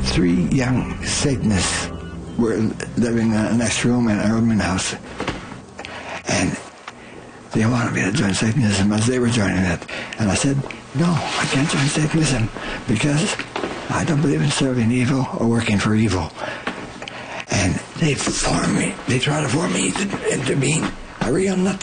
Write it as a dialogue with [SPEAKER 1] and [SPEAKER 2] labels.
[SPEAKER 1] 3 young Satanists were living in the next room in a rooming house. And they wanted me to join Satanism as they were joining it. And I said, no, I can't join Satanism because I don't believe in serving evil or working for evil. And they tried to form me into being a real nut